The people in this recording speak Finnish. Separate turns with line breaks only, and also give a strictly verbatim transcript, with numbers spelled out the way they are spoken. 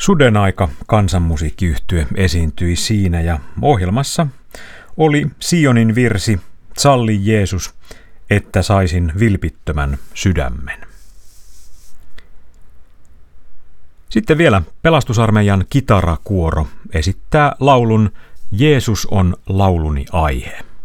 Sudenaika kansanmusiikkiyhtye esiintyi siinä ja ohjelmassa oli Sionin virsi Salli Jeesus, että saisin vilpittömän sydämen. Sitten vielä Pelastusarmeijan kitarakuoro esittää laulun Jeesus on lauluni aihe.